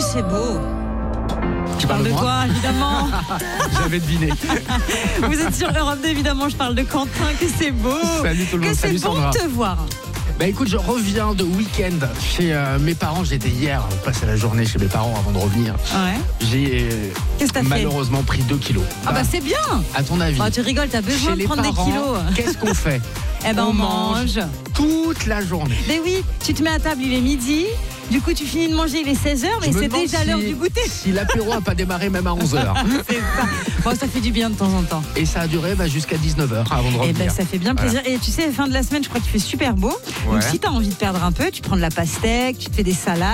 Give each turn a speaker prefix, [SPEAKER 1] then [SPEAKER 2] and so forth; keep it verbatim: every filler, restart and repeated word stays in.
[SPEAKER 1] c'est beau.
[SPEAKER 2] Tu
[SPEAKER 1] parle de
[SPEAKER 2] moi
[SPEAKER 1] toi, évidemment.
[SPEAKER 2] J'avais deviné.
[SPEAKER 1] Vous êtes sur Europe deux, évidemment, je parle de Quentin, que c'est beau.
[SPEAKER 2] Salut tout le
[SPEAKER 1] que
[SPEAKER 2] monde,
[SPEAKER 1] c'est
[SPEAKER 2] salut
[SPEAKER 1] bon
[SPEAKER 2] Sandra.
[SPEAKER 1] de te voir.
[SPEAKER 2] Bah écoute, je reviens de week-end chez euh, mes parents. J'étais hier, passé la journée chez mes parents avant de revenir.
[SPEAKER 1] Ouais.
[SPEAKER 2] J'ai euh,
[SPEAKER 1] Qu'est-ce que t'as fait?
[SPEAKER 2] malheureusement pris deux kilos.
[SPEAKER 1] Ah bah c'est bien.
[SPEAKER 2] À ton avis,
[SPEAKER 1] Bah, tu rigoles, t'as besoin
[SPEAKER 2] chez
[SPEAKER 1] de
[SPEAKER 2] les
[SPEAKER 1] prendre
[SPEAKER 2] parents,
[SPEAKER 1] des kilos.
[SPEAKER 2] qu'est-ce qu'on fait?
[SPEAKER 1] Eh ben on,
[SPEAKER 2] On mange.
[SPEAKER 1] mange.
[SPEAKER 2] Toute la journée.
[SPEAKER 1] Mais oui, tu te mets à table, il est midi. Du coup, tu finis de manger, il est seize heures, mais
[SPEAKER 2] Je me
[SPEAKER 1] c'est
[SPEAKER 2] demande
[SPEAKER 1] déjà
[SPEAKER 2] si-
[SPEAKER 1] l'heure du goûter.
[SPEAKER 2] Si l'apéro n'a pas démarré même à onze heures.
[SPEAKER 1] C'est ça. Bon, ça fait du bien de temps en temps.
[SPEAKER 2] Et ça a duré bah, jusqu'à dix-neuf heures avant de
[SPEAKER 1] Et
[SPEAKER 2] revenir.
[SPEAKER 1] ben ça fait bien plaisir. Et tu sais, fin de la semaine, je crois qu'il fait super beau.
[SPEAKER 2] Ouais.
[SPEAKER 1] Donc si t'as envie de perdre un peu, tu prends de la pastèque, tu te fais des salades.